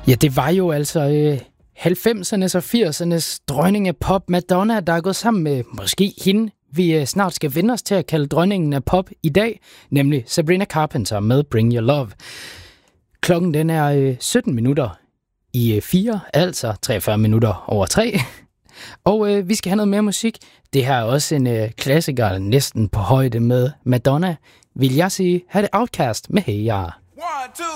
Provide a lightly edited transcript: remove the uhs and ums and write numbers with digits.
Ja, det var jo altså 90'ernes og 80'ernes dronning af pop, Madonna, der er gået sammen med måske hende, vi snart skal vende os til at kalde dronningen af pop i dag, nemlig Sabrina Carpenter med Bring Your Love. Klokken den er 17 minutter i 4, altså 43 minutter over 3. Og vi skal have noget mere musik. Det her er også en klassiker, næsten på højde med Madonna. Vil jeg sige, have det Outkast med Hey Ya. 1, 2,